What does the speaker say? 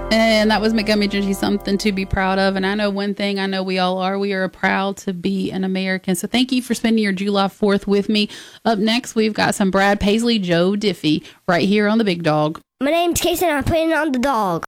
And that was Montgomery Gentry, something to be proud of. And I know one thing, I know we all are. We are proud to be an American. So thank you for spending your July 4th with me. Up next, we've got some Brad Paisley, Joe Diffie, right here on The Big Dog. My name's Casey and I'm playing on the dog.